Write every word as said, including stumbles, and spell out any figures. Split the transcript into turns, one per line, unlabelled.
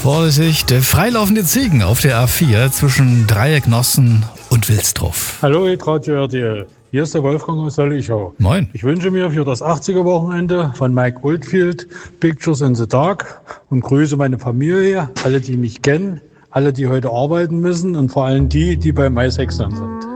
Vorsicht, freilaufende Ziegen auf der A vier zwischen Dreiecknossen und Wilsdruff.
Hallo, Radio R T L. Hier ist der Wolfgang aus Sollichau.
Moin.
Ich wünsche mir für das achtziger-Wochenende von Mike Oldfield Pictures in the Dark und grüße meine Familie, alle, die mich kennen, alle, die heute arbeiten müssen und vor allem die, die beim Maishexern sind.